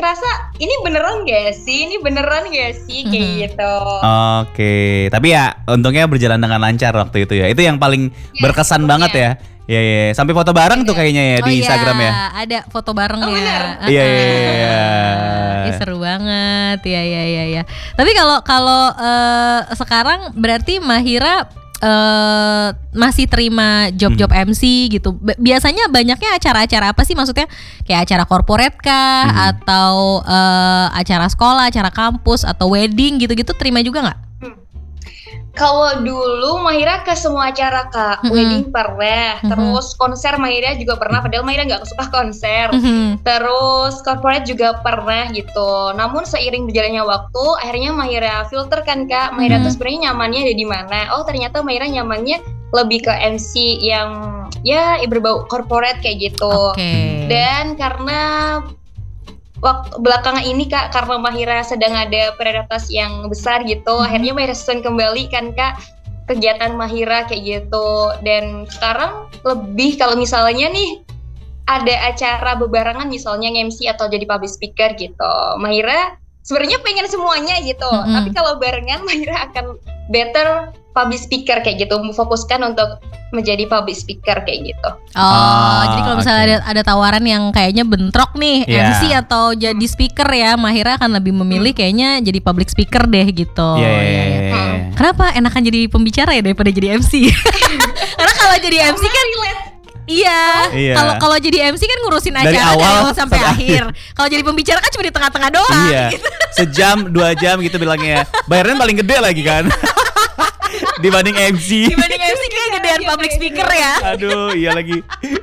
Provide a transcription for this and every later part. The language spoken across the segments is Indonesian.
ngerasa ini beneran gak sih? Kayak gitu. Oke, tapi ya untungnya berjalan dengan lancar waktu itu ya. Itu yang paling berkesan banget ya. Iya. Sampai foto bareng tuh kayaknya ya di Instagram ya. Ada foto bareng ya. Iya. Seru banget. Iya. Tapi kalau sekarang berarti Mahira masih terima job-job MC gitu. Biasanya banyaknya acara-acara apa sih? Maksudnya kayak acara corporate kah atau acara sekolah, acara kampus atau wedding gitu-gitu terima juga nggak? Kalau dulu Mahira ke semua acara Kak, wedding pernah, terus konser Mahira juga pernah, padahal Mahira nggak suka konser, terus corporate juga pernah gitu. Namun seiring berjalannya waktu, akhirnya Mahira filter kan Kak, Mahira tuh sebenarnya nyamannya ada di mana? Oh ternyata Mahira nyamannya lebih ke MC yang ya berbau corporate kayak gitu. Dan karena waktu belakangan ini Kak, karena Mahira sedang ada prioritas yang besar gitu, akhirnya Mahira susun kembali kan Kak kegiatan Mahira kayak gitu. Dan sekarang lebih kalau misalnya nih ada acara bebarengan misalnya MC atau jadi public speaker gitu, Mahira sebenarnya pengen semuanya gitu, tapi kalau barengan Mahira akan better public speaker kayak gitu, memfokuskan untuk menjadi public speaker kayak gitu. Jadi kalau misalnya ada tawaran yang kayaknya bentrok nih, MC atau jadi speaker ya, Mahira akan lebih memilih kayaknya jadi public speaker deh gitu. Kenapa enakan jadi pembicara ya daripada jadi MC? Karena kalau jadi MC kan Kalau jadi MC kan ngurusin acara dari awal sampai akhir. Kalau jadi pembicara kan cuma di tengah-tengah doang. Gitu. Sejam 2 jam gitu bilangnya. Bayarnya paling gede lagi kan. Dibanding MC kayak gedean public speaker ya. Aduh, iya lagi.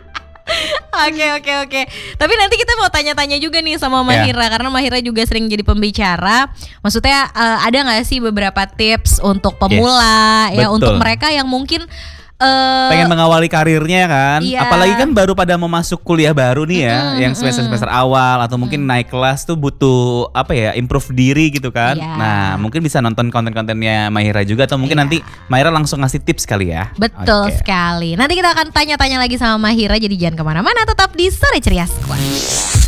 Oke. Tapi nanti kita mau tanya-tanya juga nih sama Mahira, karena Mahira juga sering jadi pembicara. Maksudnya ada nggak sih beberapa tips untuk pemula ya, untuk mereka yang mungkin pengen mengawali karirnya kan, apalagi kan baru pada mau masuk kuliah baru nih ya, yang semester awal atau mungkin naik kelas tuh butuh apa ya, improve diri gitu kan. Nah mungkin bisa nonton konten-kontennya Mahira juga, atau mungkin nanti Mahira langsung ngasih tips kali ya. Betul sekali. Nanti kita akan tanya-tanya lagi sama Mahira, jadi jangan kemana-mana, tetap di Sore Ceria Squad.